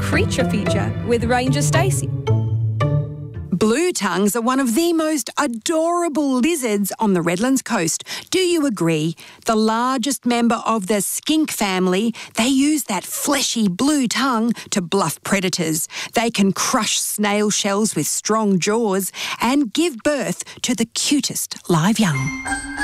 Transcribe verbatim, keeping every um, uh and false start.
creature feature with Ranger Stacey. Blue tongues are one of the most adorable lizards on the Redlands coast. Do you agree? The largest member of the skink family, they use that fleshy blue tongue to bluff predators. They can crush snail shells with strong jaws and give birth to the cutest live young.